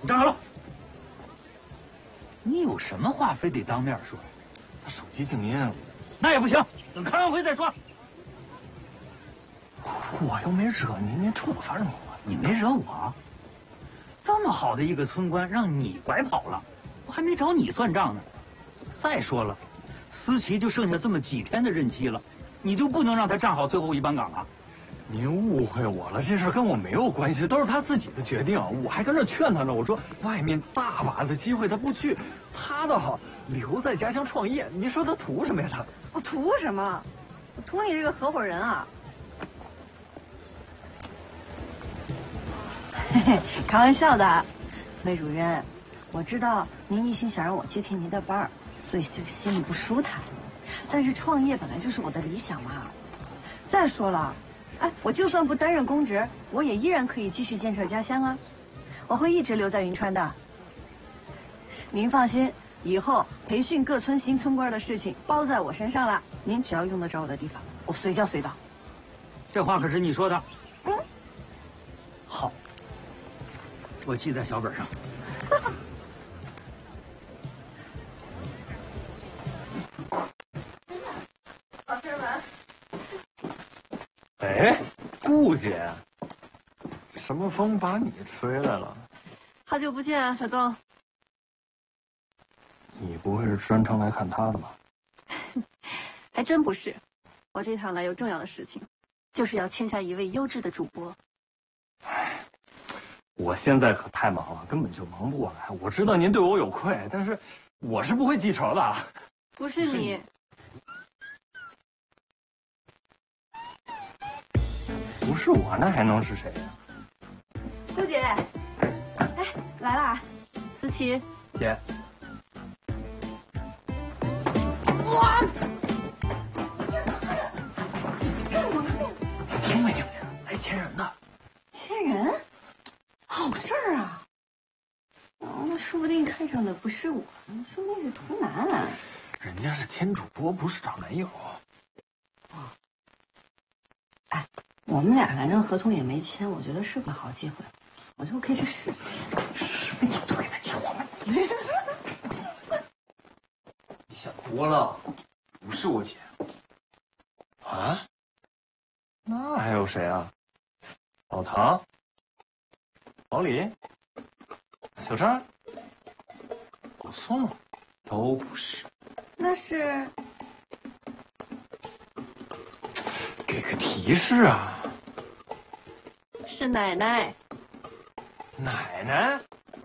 你站好了。你有什么话非得当面说？ 他手机静音， 那也不行，等开完会再说。 我又没惹您，您冲我发什么火？ 你没惹我，这么好的一个村官让你拐跑了，我还没找你算账呢。再说了，思琪就剩下这么几天的任期了，你就不能让他站好最后一班岗啊？ 您误会我了，这事跟我没有关系，都是他自己的决定。我还跟这劝他呢，我说外面大把的机会他不去，他倒好留在家乡创业。你说他图什么呀？他我图什么？我图你这个合伙人啊！嘿嘿，开玩笑的，魏主任，我知道您一心想让我接替您的班儿，所以就心里不舒坦。但是创业本来就是我的理想嘛。再说了，哎，我就算不担任公职，我也依然可以继续建设家乡啊。我会一直留在云川的。您放心，以后培训各村新村官的事情包在我身上了。您只要用得着我的地方，我随叫随到。 这话可是你说的。 嗯， 好，我记在小本上。 老师们。 哎，顾姐，什么风把你吹来了？ 好久不见啊，小东。 你不会是专程来看他的吧？ 还真不是，我这趟来有重要的事情，就是要签下一位优质的主播。 我现在可太忙了，根本就忙不过来。我知道您对我有愧，但是我是不会记仇的。 不是你。 不是我，那还能是谁呀？ 顾姐，哎，来啦！ 思琪， 姐。 哇！ 听没听见？来牵人的。 牵人？好事儿啊！哦，那说不定看上的不是我，说不定是图南。 人家是牵主播，不是找男友。 哎，我们俩反正合同也没签，我觉得是个好机会，我觉得我可以去试试。 是不是你多给他结婚吧？你想多了，不是我姐。啊？那还有谁啊？老唐、老李、小张、老宋，都不是。 那是？ 给个提示啊！ 是奶奶。 奶奶？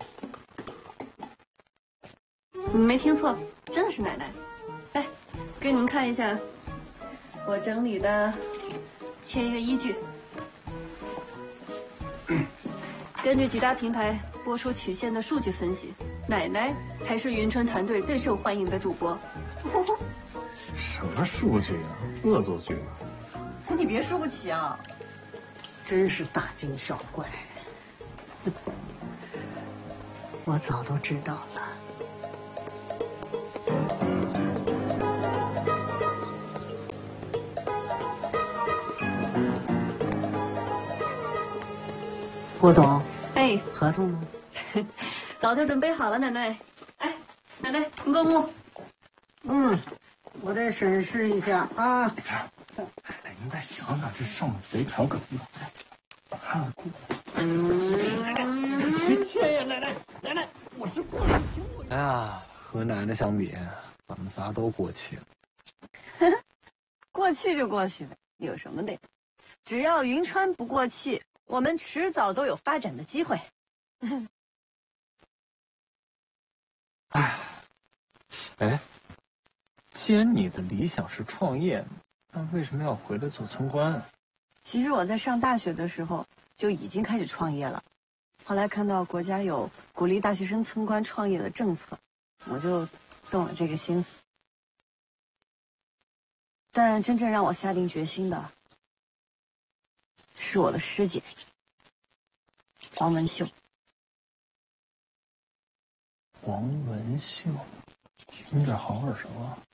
你没听错，真的是奶奶。来，给你们看一下我整理的签约依据。根据几大平台播出曲线的数据分析，奶奶才是云春团队最受欢迎的主播。 什么数据啊？恶作剧啊！ 你别输不起啊！真是大惊小怪。我早都知道了。郭总， 哎， 合同呢？ 早就准备好了，奶奶。哎，奶奶，你过目。 嗯，我得审视一下啊。 哎，您再想想，这上面贼调可不好下。看着顾。 别谦呀，奶奶，我是过来听我。 哎呀，和奶奶相比，咱们仨都过气了。 过气就过气呗，有什么的？只要云川不过气，我们迟早都有发展的机会。 哎，既然你的理想是创业，那为什么要回来做村官啊？ 其实我在上大学的时候就已经开始创业了，后来看到国家有鼓励大学生村官创业的政策，我就动了这个心思。但真正让我下定决心的，是我的师姐黄文秀。 黄文秀，听着好耳熟啊。